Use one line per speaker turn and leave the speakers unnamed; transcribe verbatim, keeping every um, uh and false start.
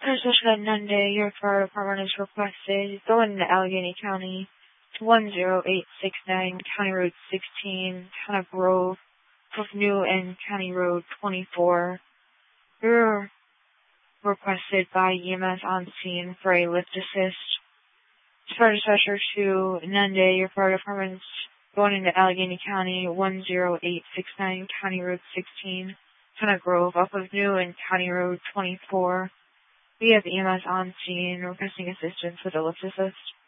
Position at Nunde, your fire department is requested. Go into Allegheny County, one zero eight six nine, County Road sixteen, Town of Grove, of New and County Road twenty-four. You're requested by E M S on scene for a lift assist. Fire dispatcher to Nunde, your fire department's going into Allegheny County, one zero eight six nine, County Road sixteen, Town of Grove, off of New and County Road twenty-four. We have E M S on scene requesting assistance with a lift assist.